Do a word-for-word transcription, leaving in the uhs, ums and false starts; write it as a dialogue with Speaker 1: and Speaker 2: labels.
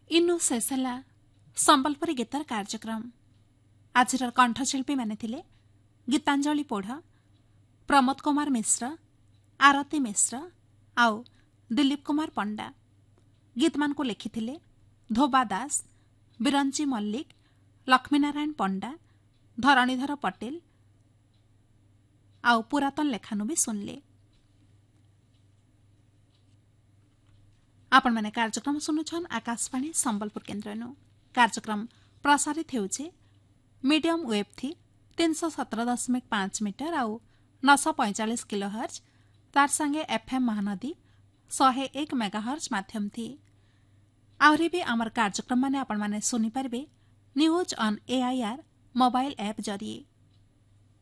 Speaker 1: इनु शेष है संबलपुरी गीतर कार्यक्रम। आज कंठशिल्पी माने थिले गीतांजलि पोढ़, प्रमोद कुमार मिश्र, आरती मिश्र आउ दिलीप कुमार पंडा। गीत मान को लिखिथिले धोबा दास, बिरंची मल्लिक, लक्ष्मीनारायण पंडा, धरणीधर पटेल आउ पुरातन लेखानु भी सुनले। आपण माने कार्यक्रम सुनुछन आकाशवाणी संबलपुर केन्द्रनु। कार्यक्रम प्रसारित हेउछे मीडियम वेव थी तीन सौ सत्रह दशमिक पांच मीटर आउ नौ सौ पैंचालीस किलो हर्ज, तार संगे एफएम महानदी सौ एक मेगाहर्ज माध्यम थी। आहरी भी आमर कार्यक्रम माने आपण माने सुनी पारबे news on AIR mobile app जरिए।